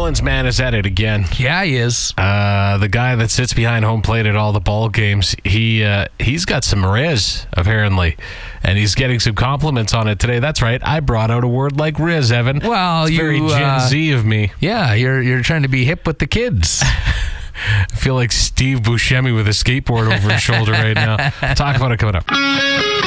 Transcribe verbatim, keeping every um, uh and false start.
Mullins, man, is at it again. Yeah, he is. Uh, the guy that sits behind home plate at all the ball games, he uh, he's got some riz, apparently, and he's getting some compliments on it today. That's right. I brought out a word like riz, Evan. Well, it's you very Gen uh, Z of me. Yeah, you're you're trying to be hip with the kids. I feel like Steve Buscemi with a skateboard over his shoulder right now. Talk about it coming up.